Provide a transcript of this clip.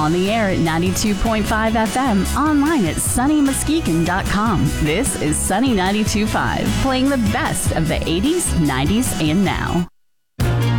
On the air at 92.5 FM, online at sunnymuskegon.com. This is Sunny 92.5, playing the best of the 80s, 90s, and now.